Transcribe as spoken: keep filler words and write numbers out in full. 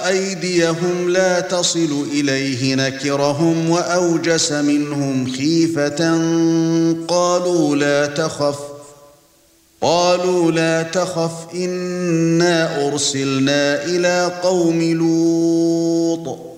أيديهم لا تصل إليه نكرهم وأوجس منهم خيفة قالوا لا تخف قالوا لا تخف إنا أرسلنا إلى قوم لوط